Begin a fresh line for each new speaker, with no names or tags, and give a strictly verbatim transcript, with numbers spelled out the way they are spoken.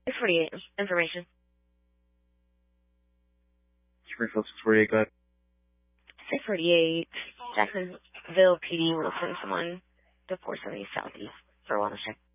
six forty-eight, information.
Springfield six forty-eight, go ahead.
six forty-eight, Jacksonville P D, we're looking for someone to four seventy Southeast for a wellness check.